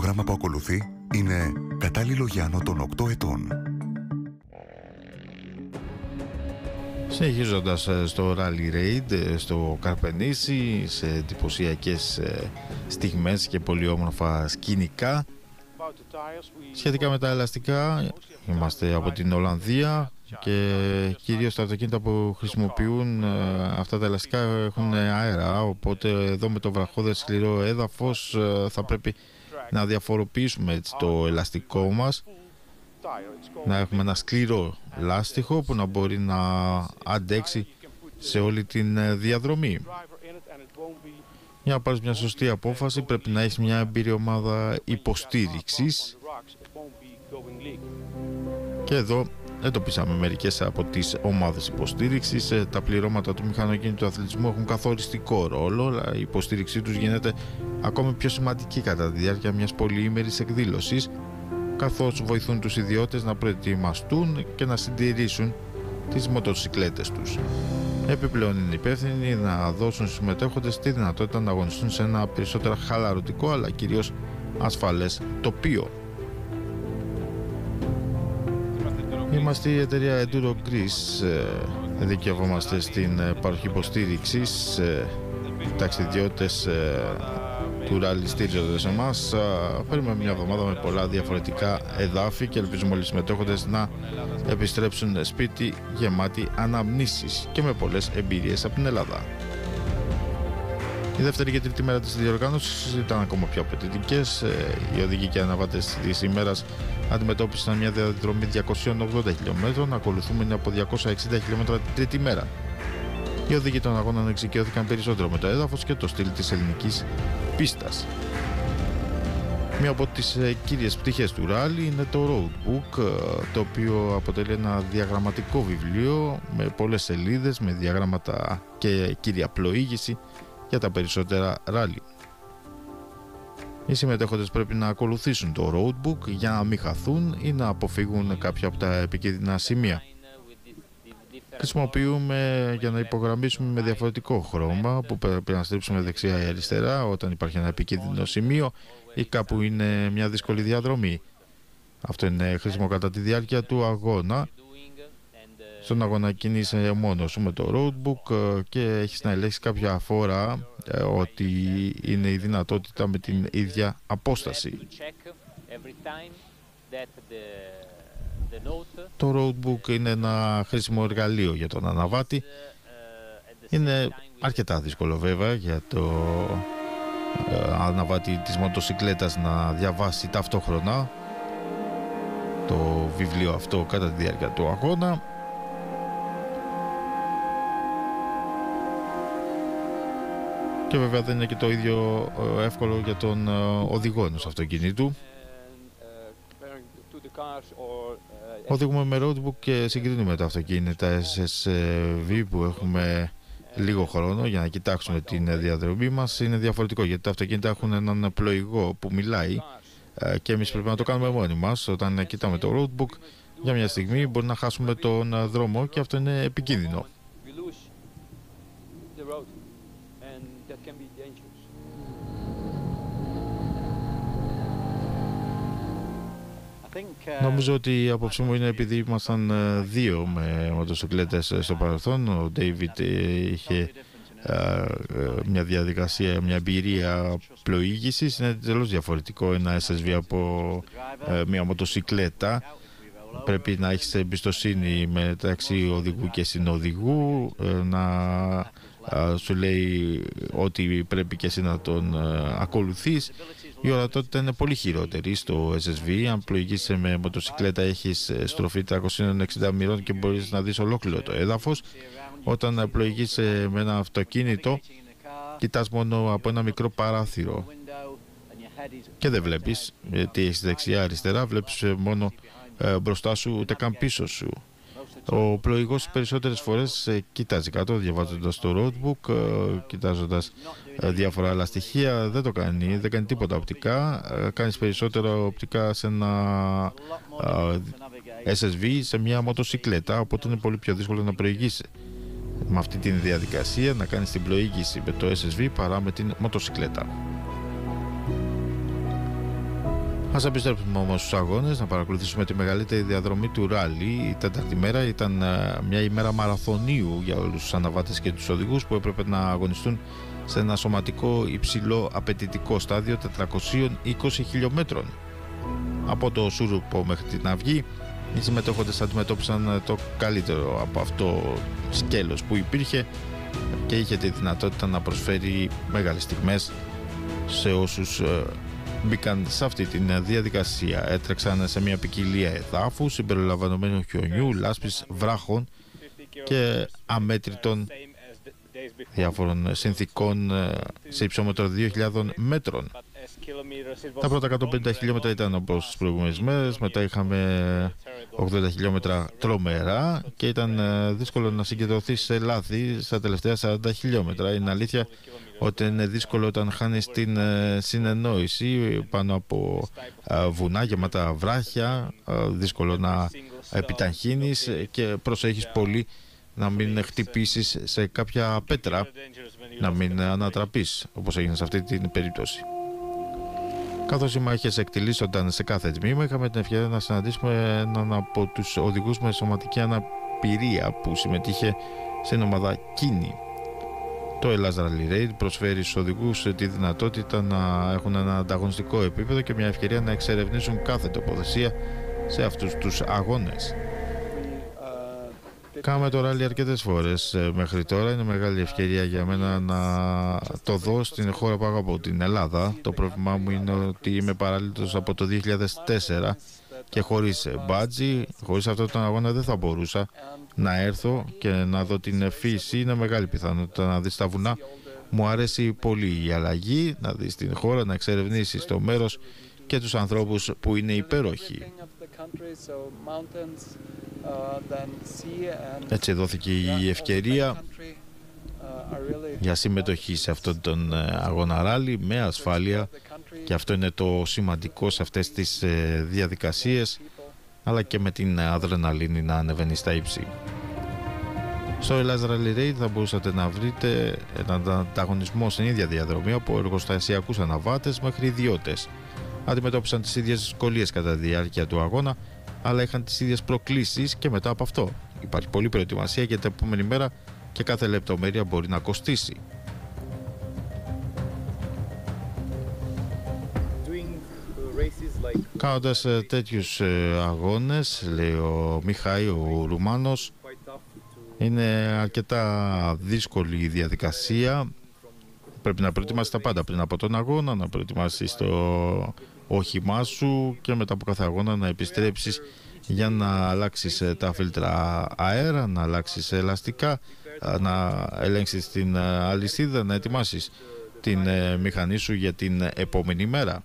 πρόγραμμα που ακολουθεί είναι κατάλληλο για άνω των 8 ετών. Συνεχίζοντας στο Rally Raid, στο Καρπενήσι, σε εντυπωσιακές στιγμές και πολύ όμορφα σκηνικά. Σχετικά με τα ελαστικά, είμαστε από την Ολλανδία και κυρίως τα αυτοκίνητα που χρησιμοποιούν αυτά τα ελαστικά έχουν αέρα, οπότε εδώ με το βραχώδες σκληρό έδαφος θα πρέπει να διαφοροποιήσουμε έτσι το ελαστικό μας, να έχουμε ένα σκληρό λάστιχο που να μπορεί να αντέξει σε όλη την διαδρομή. Για να πάρεις μια σωστή απόφαση πρέπει να έχεις μια εμπειρή ομάδα υποστήριξης και εδώ εντοπίσαμε μερικές από τις ομάδες υποστήριξης. Τα πληρώματα του μηχανοκίνητου αθλητισμού έχουν καθοριστικό ρόλο, αλλά η υποστήριξή τους γίνεται ακόμη πιο σημαντική κατά τη διάρκεια μιας πολυήμερης εκδήλωσης, καθώς βοηθούν τους ιδιώτες να προετοιμαστούν και να συντηρήσουν τις μοτοσικλέτες τους. Επιπλέον είναι υπεύθυνοι να δώσουν στους συμμετέχοντες τη δυνατότητα να αγωνιστούν σε ένα περισσότερο χαλαρωτικό αλλά κυρίως ασφαλές τοπίο. Είμαστε η εταιρεία Enduro Greece. Δικαιωόμαστε στην παροχή υποστήριξης. Ταξιδιώτες του ράλι στήριζονται σε εμάς. Φέρουμε μια εβδομάδα με πολλά διαφορετικά εδάφη και ελπίζουμε όλοι οι συμμετέχοντες να επιστρέψουν σπίτι γεμάτοι αναμνήσεις και με πολλές εμπειρίες από την Ελλάδα. Η δεύτερη και τρίτη μέρα της διοργάνωσης ήταν ακόμα πιο απαιτητικές. Οι οδηγοί και αναβάτες της ημέρας αντιμετώπισαν μια διαδρομή 280 χιλιόμετρων, ακολουθούμενη από 260 χιλιόμετρα την τρίτη μέρα. Οι οδηγοί των αγώνων εξοικειώθηκαν περισσότερο με το έδαφος και το στυλ της ελληνικής πίστας. Μία από τις κύριες πτυχές του ράλι είναι το Roadbook, το οποίο αποτελεί ένα διαγραμματικό βιβλίο με πολλές σελίδες, με διαγράμματα και κύρια πλοήγηση για τα περισσότερα ράλι. Οι συμμετέχοντες πρέπει να ακολουθήσουν το Roadbook για να μην χαθούν ή να αποφύγουν κάποια από τα επικίνδυνα σημεία. Χρησιμοποιούμε για να υπογραμμίσουμε με διαφορετικό χρώμα που πρέπει να στρίψουμε δεξιά ή αριστερά όταν υπάρχει ένα επικίνδυνο σημείο ή κάπου είναι μια δύσκολη διαδρομή. Αυτό είναι χρήσιμο κατά τη διάρκεια του αγώνα. Στον αγώνα κινείσαι μόνος σου με το Roadbook και έχεις να ελέγξεις κάποια φορά ότι είναι η δυνατότητα με την ίδια απόσταση. Το Roadbook είναι ένα χρήσιμο εργαλείο για τον αναβάτη. Είναι αρκετά δύσκολο βέβαια για το αναβάτη της μοτοσικλέτας να διαβάσει ταυτόχρονα το βιβλίο αυτό κατά τη διάρκεια του αγώνα. Και βέβαια δεν είναι και το ίδιο εύκολο για τον οδηγό ενός αυτοκινήτου. Οδηγούμε με Roadbook και συγκρίνουμε τα αυτοκίνητα SSV που έχουμε λίγο χρόνο για να κοιτάξουμε την διαδρομή μας. Είναι διαφορετικό γιατί τα αυτοκίνητα έχουν έναν πλοηγό που μιλάει και εμείς πρέπει να το κάνουμε μόνοι μας. Όταν κοιτάμε το Roadbook για μια στιγμή μπορεί να χάσουμε τον δρόμο και αυτό είναι επικίνδυνο. Νομίζω ότι η άποψή μου είναι επειδή ήμασταν δύο με μοτοσυκλέτες στο παρελθόν. Ο David είχε μια διαδικασία, μια εμπειρία πλοήγησης. Είναι τελώς διαφορετικό ένα SSV από μια μοτοσυκλέτα. Πρέπει να έχεις εμπιστοσύνη μεταξύ οδηγού και συνοδηγού, να σου λέει ότι πρέπει και εσύ να τον ακολουθείς. Η ορατότητα είναι πολύ χειρότερη στο SSV. Αν πλοηγείσαι με μοτοσυκλέτα έχεις στροφή 360 μοιρών και μπορείς να δεις ολόκληρο το έδαφος. Όταν πλοηγείσαι με ένα αυτοκίνητο κοιτάς μόνο από ένα μικρό παράθυρο και δεν βλέπεις τι έχεις δεξιά αριστερά, βλέπεις μόνο μπροστά σου ούτε καν πίσω σου. Ο πλοηγός περισσότερες φορές κοιτάζει κάτω διαβάζοντας το Roadbook, κοιτάζοντας διάφορα άλλα στοιχεία. Δεν το κάνει, δεν κάνει τίποτα οπτικά. Κάνεις περισσότερο οπτικά σε ένα SSV, σε μια μοτοσυκλέτα, οπότε είναι πολύ πιο δύσκολο να προηγήσει με αυτή τη διαδικασία, να κάνεις την πλοήγηση με το SSV παρά με την μοτοσυκλέτα. Ας επιστρέψουμε όμως στους αγώνες, να παρακολουθήσουμε τη μεγαλύτερη διαδρομή του ράλι. Η τέταρτη μέρα ήταν μια ημέρα μαραθωνίου για όλους τους αναβάτες και τους οδηγούς που έπρεπε να αγωνιστούν σε ένα σωματικό υψηλό απαιτητικό στάδιο 420 χιλιόμετρων. Από το Σούρουπο μέχρι την Αυγή, οι συμμετέχοντες αντιμετώπισαν το καλύτερο από αυτό σκέλος που υπήρχε και είχε τη δυνατότητα να προσφέρει μεγάλες στιγμές σε όσους μπήκαν σε αυτή τη διαδικασία. Έτρεξαν σε μια ποικιλία εδάφους συμπεριλαμβανομένου χιονιού, λάσπης, βράχων και αμέτρητων διάφορων συνθηκών σε υψόμετρο 2.000 μέτρων. Τα πρώτα 150 χιλιόμετρα ήταν όπως τις προηγούμενες μέρες, μετά είχαμε 80 χιλιόμετρα τρομερά και ήταν δύσκολο να συγκεντρωθεί σε λάθη στα τελευταία 40 χιλιόμετρα. Είναι αλήθεια ότι είναι δύσκολο όταν χάνεις την συνεννόηση πάνω από βουνά γεμάτα βράχια, δύσκολο να επιταχύνεις και προσέχεις πολύ να μην χτυπήσεις σε κάποια πέτρα, να μην ανατραπείς όπως έγινε σε αυτή την περίπτωση. Καθώς οι μάχες εκτιλήσονταν σε κάθε τμήμα, είχαμε την ευκαιρία να συναντήσουμε έναν από τους οδηγούς με σωματική αναπηρία που συμμετείχε στην ομάδα Κίνη. Το Ελλάς Rally Raid προσφέρει στους οδηγούς τη δυνατότητα να έχουν ένα ανταγωνιστικό επίπεδο και μια ευκαιρία να εξερευνήσουν κάθε τοποθεσία σε αυτούς τους αγώνες. Κάναμε το ράλι αρκετές φορές μέχρι τώρα. Είναι μεγάλη ευκαιρία για μένα να το δω στην χώρα που αγαπώ, την Ελλάδα. Το πρόβλημά μου είναι ότι είμαι παράλυτος από το 2004 και χωρίς μπάτζι, χωρίς αυτόν τον αγώνα δεν θα μπορούσα να έρθω και να δω την φύση. Είναι μεγάλη πιθανότητα να δεις τα βουνά. Μου αρέσει πολύ η αλλαγή, να δεις την χώρα, να εξερευνήσεις το μέρος και τους ανθρώπους που είναι υπέροχοι. Έτσι δόθηκε η ευκαιρία για συμμετοχή σε αυτόν τον αγώνα ράλι με ασφάλεια και αυτό είναι το σημαντικό σε αυτές τις διαδικασίες, αλλά και με την αδρεναλίνη να ανεβαίνει στα ύψη. Στο Ελλάς Rally Raid θα μπορούσατε να βρείτε έναν ανταγωνισμό στην ίδια διαδρομή από εργοστασιακούς αναβάτες μέχρι ιδιώτες. Αντιμετώπισαν τις ίδιες δυσκολίες κατά τη διάρκεια του αγώνα, αλλά είχαν τις ίδιες προκλήσεις και μετά από αυτό. Υπάρχει πολλή προετοιμασία για την επόμενη μέρα και κάθε λεπτομέρεια μπορεί να κοστίσει. Κάνοντας τέτοιους αγώνες, λέει ο Μιχάη, ο Ρουμάνος, είναι αρκετά δύσκολη η διαδικασία. Πρέπει να προετοιμάσεις τα πάντα πριν από τον αγώνα, να προετοιμάσεις το όχημά σου και μετά από κάθε αγώνα να επιστρέψεις για να αλλάξεις τα φίλτρα αέρα, να αλλάξεις ελαστικά, να ελέγξεις την αλυσίδα, να ετοιμάσεις την μηχανή σου για την επόμενη μέρα.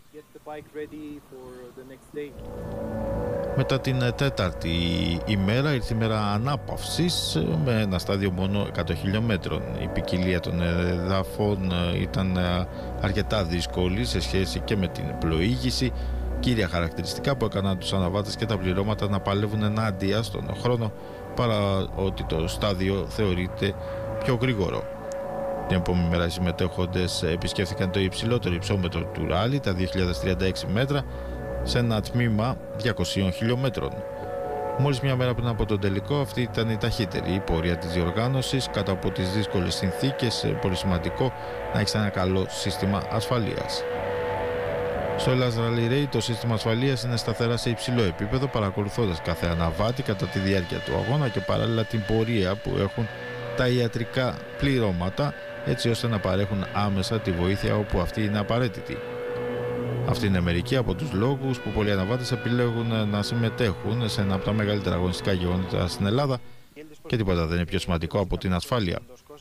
Μετά την τέταρτη ημέρα ήρθε η μέρα ανάπαυσης με ένα στάδιο μόνο 100 χιλιόμετρων. Η ποικιλία των εδάφων ήταν αρκετά δύσκολη σε σχέση και με την πλοήγηση. Κύρια χαρακτηριστικά που έκαναν τους αναβάτες και τα πληρώματα να παλεύουν ενάντια στον χρόνο, παρά ότι το στάδιο θεωρείται πιο γρήγορο. Την επόμενη μέρα οι συμμετέχοντες επισκέφθηκαν το υψηλότερο υψόμετρο του ράλι, τα 2036 μέτρα, σε ένα τμήμα 200 χιλιόμετρων. Μόλις μια μέρα πριν από τον τελικό, αυτή ήταν η ταχύτερη η πορεία της διοργάνωσης κάτω από τις δύσκολες συνθήκες. Πολύ σημαντικό να έχεις ένα καλό σύστημα ασφαλείας. Στο Ελλάς Rally Raid το σύστημα ασφαλείας είναι σταθερά σε υψηλό επίπεδο, παρακολουθώντας κάθε αναβάτη κατά τη διάρκεια του αγώνα και παράλληλα την πορεία που έχουν τα ιατρικά πληρώματα, έτσι ώστε να παρέχουν άμεσα τη βοήθεια όπου αυτή είναι απαραίτητη. Αυτή είναι μερικοί από τους λόγους που πολλοί αναβάτες επιλέγουν να συμμετέχουν σε ένα από τα μεγαλύτερα αγωνιστικά γεγονότα στην Ελλάδα και τίποτα δεν είναι πιο σημαντικό από την ασφάλεια.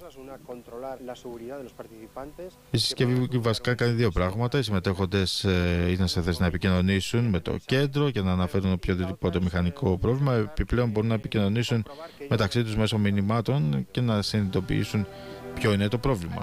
Η συσκευή βασικά κάνει δύο πράγματα. Οι συμμετέχοντες είναι σε θέση να επικοινωνήσουν με το κέντρο και να αναφέρουν οποιοδήποτε μηχανικό πρόβλημα. Επιπλέον μπορούν να επικοινωνήσουν μεταξύ τους μέσω μηνυμάτων και να συνειδητοποιήσουν ποιο είναι το πρόβλημα.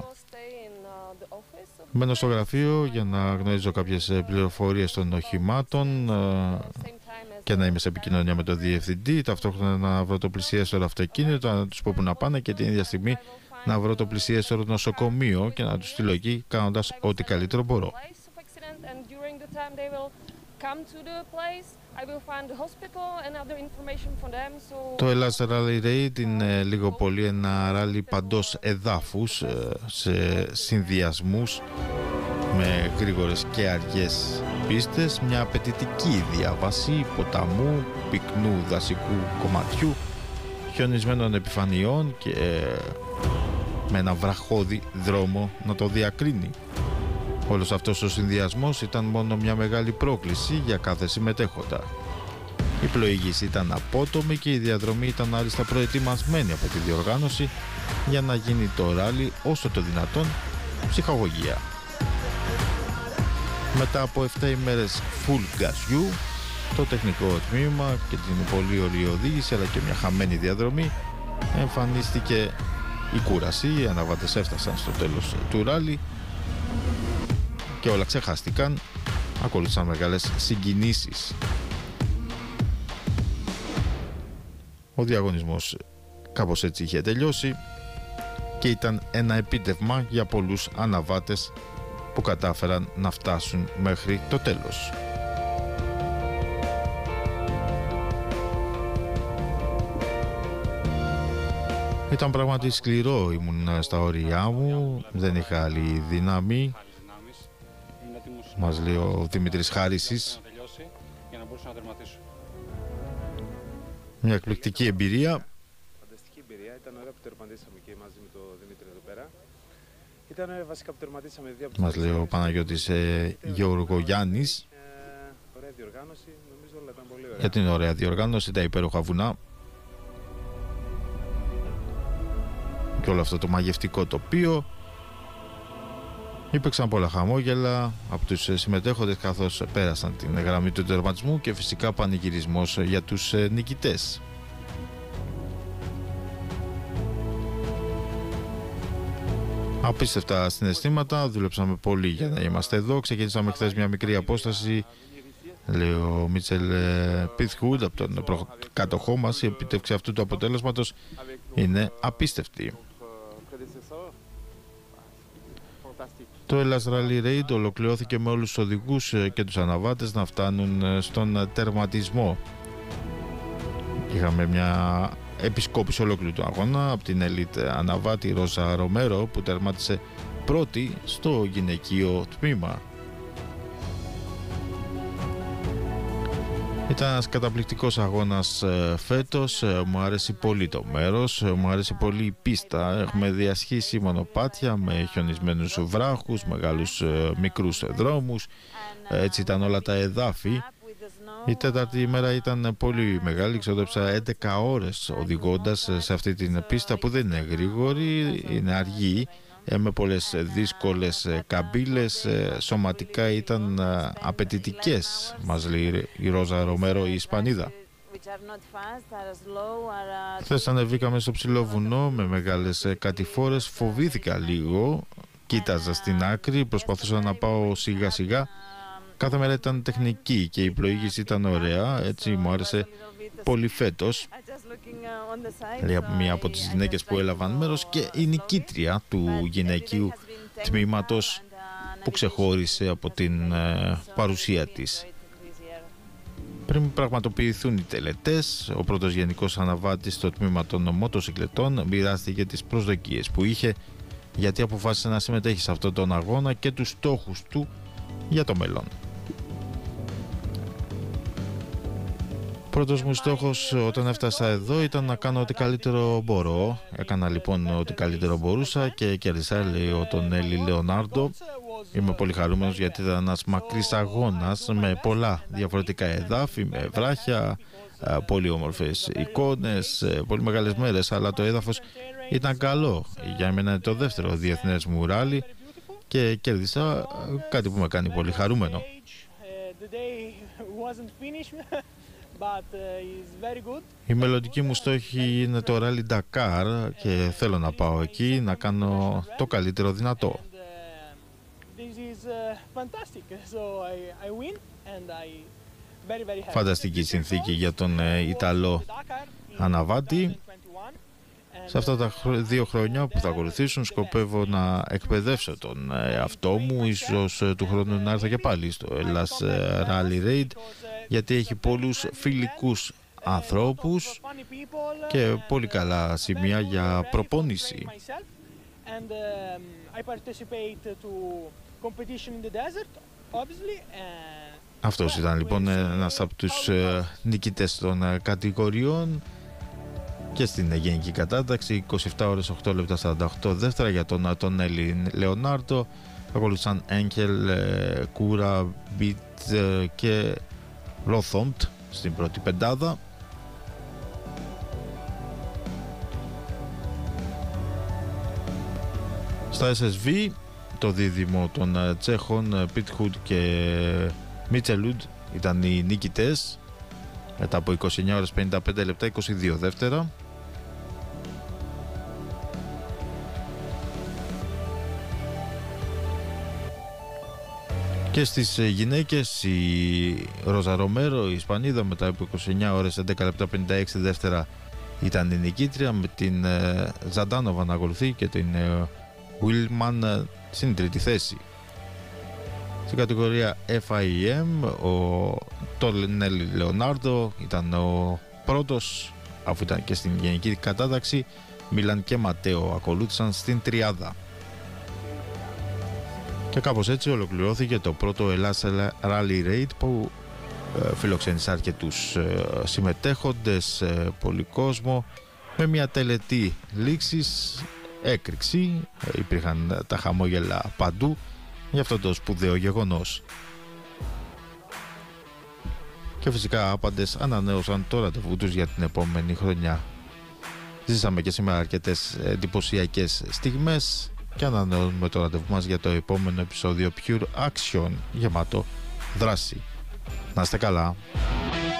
Μένω στο γραφείο για να γνωρίζω κάποιες πληροφορίες των οχημάτων και να είμαι σε επικοινωνία με τον διευθυντή, ταυτόχρονα να βρω το πλησιέστερο αυτοκίνητο, να τους πω που να πάνε και την ίδια στιγμή να βρω το πλησιέστερο νοσοκομείο και να τους στείλω εκεί κάνοντας ό,τι καλύτερο μπορώ. Το Ελλάς Rally Raid είναι λίγο πολύ ένα ράλι παντός εδάφους σε συνδυασμούς με γρήγορες και αργές πίστες, μια απαιτητική διάβαση ποταμού, πυκνού δασικού κομματιού, χιονισμένων επιφανειών και με ένα βραχώδη δρόμο να το διακρίνει. Όλος αυτός ο συνδυασμός ήταν μόνο μια μεγάλη πρόκληση για κάθε συμμετέχοντα. Η πλοήγηση ήταν απότομη και η διαδρομή ήταν άριστα προετοιμασμένη από τη διοργάνωση για να γίνει το ράλι όσο το δυνατόν ψυχαγωγία. Μετά από 7 ημέρες full γκαζιού, το τεχνικό τμήμα και την πολύ ωραία οδήγηση αλλά και μια χαμένη διαδρομή, εμφανίστηκε η κούραση. Οι αναβάτες έφτασαν στο τέλος του ράλι και όλα ξεχάστηκαν. Ακολούθησαν μεγάλες συγκινήσεις. Ο διαγωνισμός κάπως έτσι είχε τελειώσει και ήταν ένα επίτευγμα για πολλούς αναβάτες που κατάφεραν να φτάσουν μέχρι το τέλος. Ήταν πράγματι σκληρό, ήμουν στα όρια μου, δεν είχα άλλη δύναμη. Μας λέει ο Δημήτρης Χάρησης. Μια εκπληκτική εμπειρία. Φανταστική εμπειρία, ήταν ωραία που τερματίσαμε και μαζί με τον Δημήτρη εδώ πέρα. Ήταν βασικά που τερματίσαμε δύο από μας λέει ο Παναγιώτης Γεωργογιάννης. Ωραία διοργάνωση, νομίζω όλα ήταν πολύ ωραία. Για την ωραία διοργάνωση, τα υπέροχα βουνά και όλο αυτό το μαγευτικό τοπίο. Υπήρξαν πολλά χαμόγελα από τους συμμετέχοντες καθώς πέρασαν την γραμμή του τερματισμού και φυσικά πανηγυρισμός για τους νικητές. Απίστευτα συναισθήματα, δούλεψαμε πολύ για να είμαστε εδώ. Ξεκινήσαμε χθες μια μικρή απόσταση, λέει ο Μίτσελ Πίθχουντ, από τον κάτοχό μας. Η επίτευξη αυτού του αποτέλεσματος είναι απίστευτη. Το Ελλάς Rally Raid ολοκληρώθηκε με όλους τους οδηγούς και τους αναβάτες να φτάνουν στον τερματισμό. Είχαμε μια επισκόπηση ολόκληρου του αγώνα από την ελίτ αναβάτη Ρώσα Ρομέρο που τερμάτισε πρώτη στο γυναικείο τμήμα. Ήταν ένας καταπληκτικός αγώνας φέτος, μου άρεσε πολύ το μέρος, μου άρεσε πολύ η πίστα. Έχουμε διασχίσει μονοπάτια με χιονισμένους βράχους, μεγάλους μικρούς δρόμους, έτσι ήταν όλα τα εδάφη. Η τέταρτη ημέρα ήταν πολύ μεγάλη, ξόδεψα 11 ώρες οδηγώντας σε αυτή την πίστα που δεν είναι γρήγορη, είναι αργή, με πολλές δύσκολες καμπύλες, σωματικά ήταν απαιτητικές, μας λέει η Ρόζα Ρομέρο, η Ισπανίδα. Χθες ανεβήκαμε στο ψηλό βουνό με μεγάλες κατηφόρες, φοβήθηκα λίγο, κοίταζα στην άκρη, προσπαθούσα να πάω σιγά σιγά. Κάθε μέρα ήταν τεχνική και η πλοήγηση ήταν ωραία, έτσι μου άρεσε πολύ φέτος. Λέει μία από τις γυναίκες που έλαβαν μέρος και η νικήτρια του γυναικείου τμήματος που ξεχώρισε από την παρουσία της. Πριν πραγματοποιηθούν οι τελετές, ο πρώτος γενικός αναβάτης στο τμήμα των μοτοσυκλετών μοιράστηκε τις προσδοκίες που είχε, γιατί αποφάσισε να συμμετέχει σε αυτόν τον αγώνα και τους στόχους του για το μέλλον. Πρώτος μου στόχος όταν έφτασα εδώ ήταν να κάνω ό,τι καλύτερο μπορώ. Έκανα λοιπόν ό,τι καλύτερο μπορούσα και κέρδισα, λέει ο Τονέλη Λεωνάρντο. Είμαι πολύ χαρούμενος γιατί ήταν ένας μακρύς αγώνας με πολλά διαφορετικά εδάφη, με βράχια, πολύ όμορφες εικόνες, πολύ μεγάλες μέρες, αλλά το έδαφος ήταν καλό. Για μένα είναι το δεύτερο διεθνές μου ράλι και κέρδισα κάτι που με κάνει πολύ χαρούμενο. Η μελλοντική μου στόχη είναι το Rally Dakar και θέλω να πάω εκεί να κάνω το καλύτερο δυνατό. Φανταστική συνθήκη για τον Ιταλό αναβάτη. Σε αυτά τα 2 χρόνια που θα ακολουθήσουν σκοπεύω να εκπαιδεύσω τον εαυτό μου, ίσως του χρόνου να έρθω και πάλι στο Hellas Rally Raid, γιατί έχει πολλούς φιλικούς ανθρώπους και πολύ καλά σημεία για προπόνηση. Αυτός ήταν λοιπόν ένας από τους νικητές των κατηγοριών και στην γενική κατάταξη. 27 ώρες 8 λεπτά 48 δεύτερα για τον Αντωνέλη Λεωνάρντο. Ακολούθησαν Έγχελ, Κούρα, Μπιτ και Ροθόμπτ στην πρώτη πεντάδα. Στα SSV το δίδυμο των Τσέχων Πιτχούντ και Μίτσελουντ ήταν οι νικητές μετά από 29 ώρες 55 λεπτά 22 δεύτερα. Και στις γυναίκες η Ροζα Ρομέρο, η Ισπανίδα, μετά από 29 ώρες 11 λεπτά 56 δεύτερα ήταν η νικήτρια, με την Ζαντάνοβα να ακολουθεί και την Βίλμαν στην τρίτη θέση. Στην κατηγορία FIM ο Τόλνελ Λεωνάρντο ήταν ο πρώτος, αφού ήταν και στην γενική κατάταξη. Μίλαν και Ματέο ακολούθησαν στην τριάδα. Και κάπως έτσι ολοκληρώθηκε το πρώτο Hellas Rally Raid που φιλοξένησε αρκετούς συμμετέχοντες, πολύ κόσμο, με μια τελετή λήξης, έκρηξη, υπήρχαν τα χαμόγελα παντού για αυτό το σπουδαίο γεγονός. Και φυσικά άπαντες ανανέωσαν το ραντεβού τους για την επόμενη χρονιά. Ζήσαμε και σήμερα αρκετές εντυπωσιακές στιγμές και ανανεώνουμε το ραντεβού μας για το επόμενο επεισόδιο Pure Action, γεμάτο δράση. Να είστε καλά.